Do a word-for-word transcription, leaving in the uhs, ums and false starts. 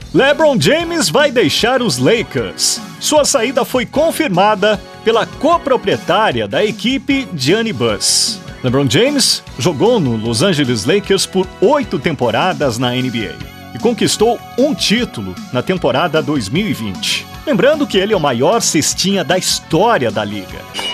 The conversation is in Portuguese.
LeBron James vai deixar os Lakers. Sua saída foi confirmada pela coproprietária da equipe, Jeannie Buss. LeBron James jogou no Los Angeles Lakers por oito temporadas na N B A e conquistou um título na temporada dois mil e vinte. Lembrando que ele é o maior cestinha da história da liga.